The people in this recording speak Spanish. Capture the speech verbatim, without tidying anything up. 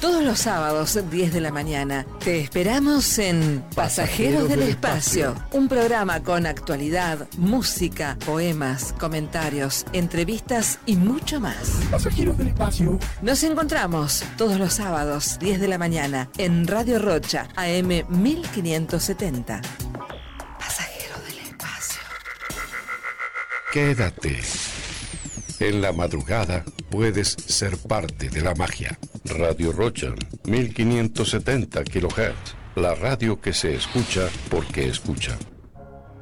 Todos los sábados, diez de la mañana, te esperamos en Pasajeros del Espacio, un programa con actualidad, música, poemas, comentarios, entrevistas y mucho más. Pasajeros del Espacio. Nos encontramos todos los sábados, diez de la mañana, en Radio Rocha, A M mil quinientos setenta. Pasajeros del Espacio. Quédate. En la madrugada puedes ser parte de la magia. Radio Rocha, mil quinientos setenta kilohertz. La radio que se escucha porque escucha.